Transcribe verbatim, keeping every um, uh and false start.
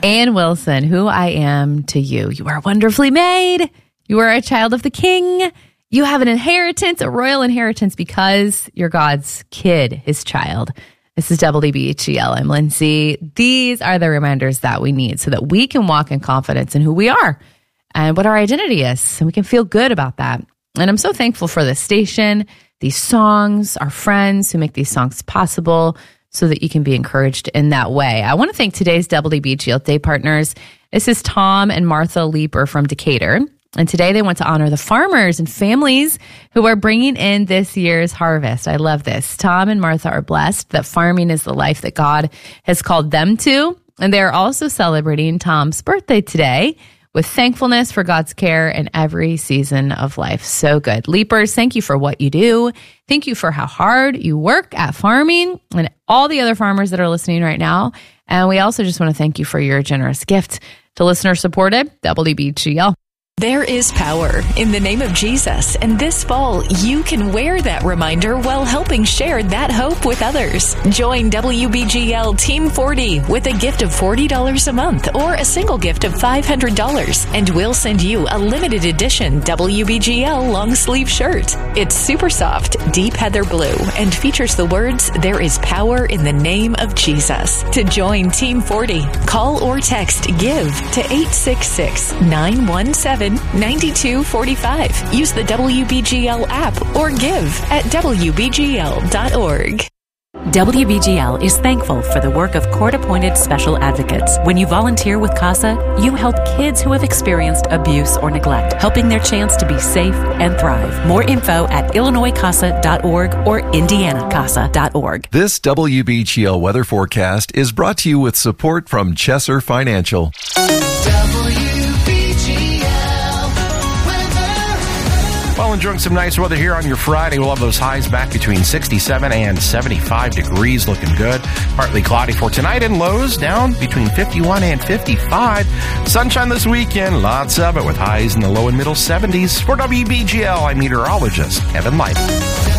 Ann Wilson, who I am to you. You are wonderfully made. You are a child of the King. You have an inheritance, a royal inheritance, because you're God's kid, his child. This is W B G L. I'm Lindsay. These are the reminders that we need so that we can walk in confidence in who we are and what our identity is, and we can feel good about that. And I'm so thankful for this station, these songs, our friends who make these songs possible so that you can be encouraged in that way. I want to thank today's W B G L Day partners. This is Tom and Martha Leeper from Decatur. And today they want to honor the farmers and families who are bringing in this year's harvest. I love this. Tom and Martha are blessed that farming is the life that God has called them to. And they're also celebrating Tom's birthday today with thankfulness for God's care in every season of life. So good. Leapers, thank you for what you do. Thank you for how hard you work at farming, and all the other farmers that are listening right now. And we also just want to thank you for your generous gift to listener-supported W B G L. There is power in the name of Jesus, and this fall, you can wear that reminder while helping share that hope with others. Join W B G L Team forty with a gift of forty dollars a month or a single gift of five hundred dollars, and we'll send you a limited edition W B G L long sleeve shirt. It's super soft, deep heather blue, and features the words, "There is power in the name of Jesus." To join Team forty, call or text GIVE to eight six six, nine one seven, nine two four five. Use the W B G L app or give at W B G L dot org. W B G L is thankful for the work of court-appointed special advocates. When you volunteer with CASA, you help kids who have experienced abuse or neglect, helping their chance to be safe and thrive. More info at Illinois casa dot org or Indiana casa dot org. This W B G L weather forecast is brought to you with support from Chesser Financial. Well, enjoying some nice weather here on your Friday. We'll have those highs back between sixty-seven and seventy-five degrees, looking good. Partly cloudy for tonight, and lows down between fifty-one and fifty-five. Sunshine this weekend, lots of it, with highs in the low and middle seventies. For W B G L, I'm meteorologist Kevin Light.